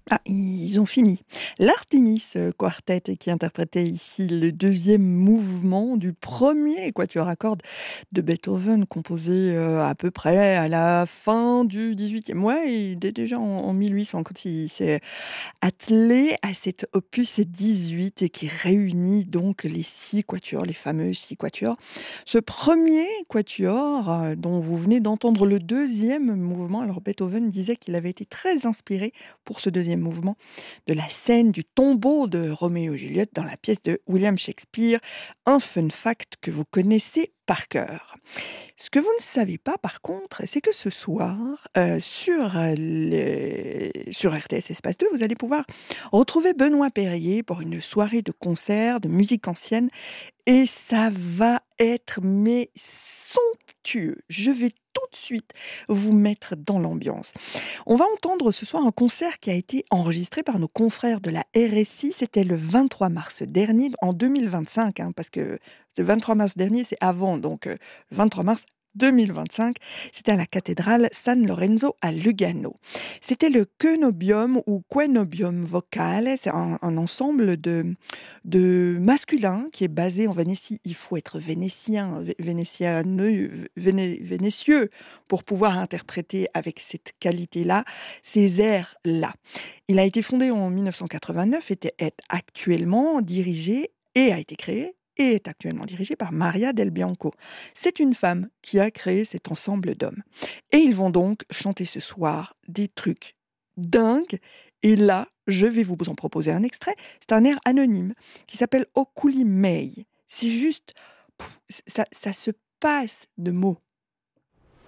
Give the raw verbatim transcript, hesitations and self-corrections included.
Ah, ils ont fini. L'Artemis euh, Quartet qui interprétait ici le deuxième mouvement du premier quatuor à cordes de Beethoven, composé euh, à peu près à la fin du dix-huitième. Ouais, il est déjà en, en mille huit cents quand il s'est attelé à cet opus dix-huit et qui réunit donc les six quatuors, les fameux six quatuors. Ce premier quatuor, euh, dont vous venez d'entendre le deuxième mouvement, alors Beethoven disait qu'il avait été très inspiré pour ce deuxième mouvement de la scène du tombeau de Roméo et Juliette dans la pièce de William Shakespeare, un fun fact que vous connaissez par cœur. Ce que vous ne savez pas, par contre, c'est que ce soir, euh, sur, euh, les- sur R T S Espace deux, vous allez pouvoir retrouver Benoît Perrier pour une soirée de concert de musique ancienne et ça va être mais somptueux. Je vais tout de suite vous mettre dans l'ambiance. On va entendre ce soir un concert qui a été enregistré par nos confrères de la R S I. C'était le vingt-trois mars dernier, en deux mille vingt-cinq, hein, parce que le vingt-trois mars dernier, c'est avant, donc euh, le vingt-trois mars deux mille vingt-cinq, c'était à la cathédrale San Lorenzo à Lugano. C'était le Quenobium ou Quenobium Vocale, c'est un, un ensemble de, de masculin qui est basé en Vénétie. Il faut être vénétien, vé- vénétianeux, véné- vénétieux pour pouvoir interpréter avec cette qualité-là ces airs-là. Il a été fondé en mille neuf cent quatre-vingt-neuf et est actuellement dirigé et a été créé et est actuellement dirigé par Maria Del Bianco. C'est une femme qui a créé cet ensemble d'hommes. Et ils vont donc chanter ce soir des trucs dingues. Et là, je vais vous en proposer un extrait. C'est un air anonyme qui s'appelle Oculi Mei. C'est juste, pff, ça, ça se passe de mots.